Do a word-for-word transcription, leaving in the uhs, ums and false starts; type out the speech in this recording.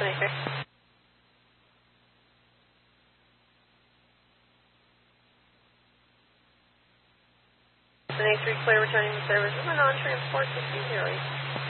three. seven eight three, clear returning to service. We're on transport sixty zero.